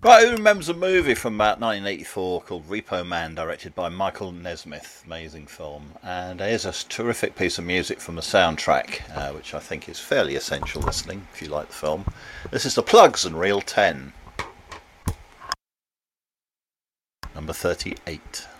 Right, who remembers a movie from about 1984 called Repo Man, directed by Michael Nesmith? Amazing film. And here's a terrific piece of music from the soundtrack, which I think is fairly essential listening if you like the film. This is The Plugs and Reel 10, number 38.